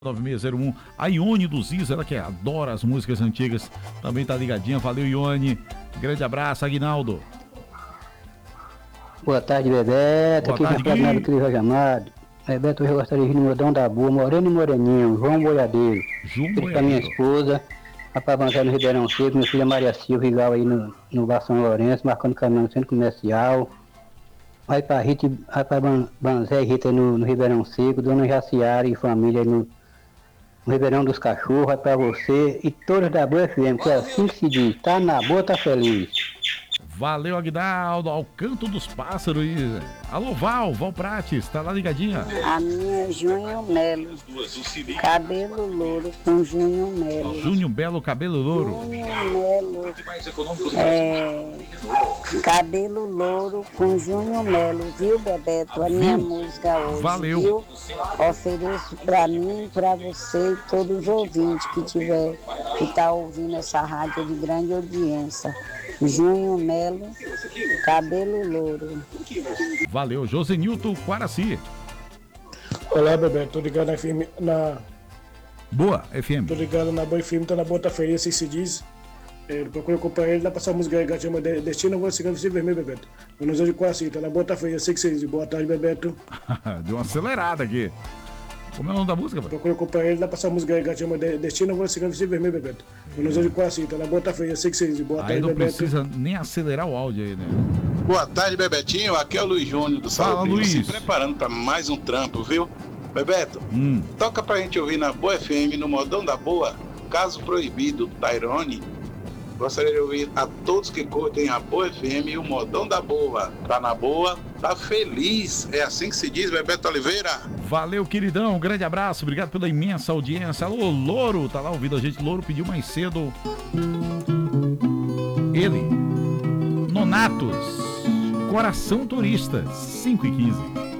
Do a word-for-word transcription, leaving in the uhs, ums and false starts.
nove seis zero um. A Ione do Ziz, ela que adora as músicas antigas, também tá ligadinha. Valeu, Ione. Grande abraço, Aguinaldo. Boa tarde, Bebeto. Boa Aqui tarde, é Fernando Cris Roja Amado. Bebeto, eu gostaria de ir no Modão da Boa, Moreno e Moreninho, João Boiadeiro. João Filho da minha esposa, rapaz avançado no Ribeirão Seco, minha filha Maria Silva, igual aí no, no Bar São Lourenço, marcando caminhão no centro comercial. Vai pra Rita, vai pra Ban, Banzé e Rita no, no Ribeirão Seco, Dona Jaciara e família no, no Ribeirão dos Cachorros, vai pra você e todos da Boa F M, que é assim que se diz, tá na boa, tá feliz. Valeu, Aguinaldo, ao canto dos pássaros. E... Alô, Val, Val Prates, tá lá ligadinha? A minha é Júnior Melo, cabelo louro com Júnior Melo. Júnior Belo, cabelo louro. Júnior Melo, é, cabelo louro com Júnior Melo, viu, Bebeto? A minha Viu? música hoje, Valeu. viu? Ofereço pra mim, pra você e todos os ouvintes que tiver, que tá ouvindo essa rádio de grande audiência. Júnior Melo, cabelo louro. Valeu, Josenilton Quaraci. Olá, Bebeto, tô ligado na F M, na... Boa, F M. Tô ligado na Boa F M, tá na Bota Feia, assim se diz. É, procura acompanhar ele, dá pra passar a música aí que chama Destino, vou seguir no vermelho, Bebeto. Eu não sou de Quaraci, tá na Bota Feia, assim que se diz. Boa tarde, Bebeto. Deu uma acelerada aqui. Como é o nome da música, pai? Procura acompanhar ele, dá pra passar a música aí que chama Destino, vou seguir no vermelho, Bebeto. Eu não sou de Quaraci, tá na Bota Feia, assim que se diz. Boa Aí tarde, não Bebeto. precisa nem acelerar o áudio aí, né? Boa tarde, Bebetinho. Aqui é o Luiz Júnior do Fala, Salve. Luiz. Se preparando para mais um trampo, viu? Bebeto, Hum. toca pra gente ouvir na Boa F M, no Modão da Boa, Caso Proibido, Tairone. Gostaria de ouvir a todos que curtem a Boa F M e o Modão da Boa. Tá na boa, tá feliz. É assim que se diz, Bebeto Oliveira. Valeu, queridão. Um grande abraço. Obrigado pela imensa audiência. Alô, Louro. Tá lá ouvindo a gente. Louro pediu mais cedo. Ele. Nonatos. Coração Turista. cinco e quinze.